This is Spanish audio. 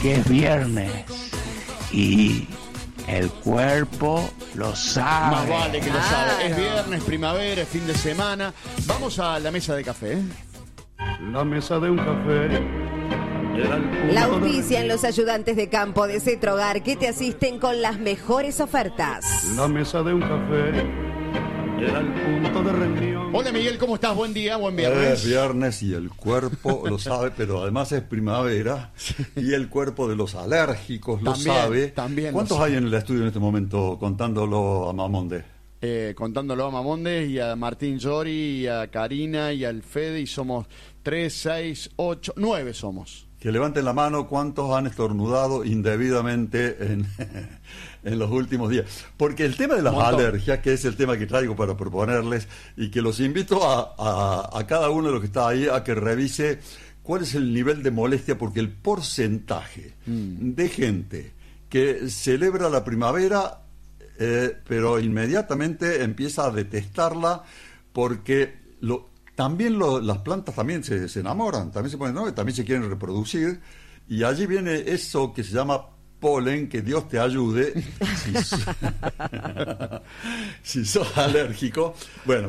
que es viernes y el cuerpo lo sabe. Más vale que lo sabe. Es viernes, primavera, es fin de semana. Vamos a la mesa de café. La mesa de un café. La auspician los ayudantes de campo de Cetrogar que te asisten con las mejores ofertas. La mesa de un café era el punto de reunión. Hola Miguel, ¿cómo estás? Buen día, buen viernes. Es viernes y el cuerpo lo sabe, pero además es primavera y el cuerpo de los alérgicos lo sabe. También. ¿Cuántos hay en el estudio en este momento contándolo a Mamonde? Contándolo a Mamonde y a Martín Llori y a Karina y al Fede, y somos 3, 6, 8, 9 somos. Que levanten la mano cuántos han estornudado indebidamente en los últimos días. Porque el tema de las alergias, que es el tema que traigo para proponerles, y que los invito a cada uno de los que está ahí a que revise cuál es el nivel de molestia, porque el porcentaje de gente que celebra la primavera, pero inmediatamente empieza a detestarla, porque también las plantas también se enamoran, también se ponen, ¿no? También se quieren reproducir, y allí viene eso que se llama polen, que Dios te ayude si sos alérgico. Bueno,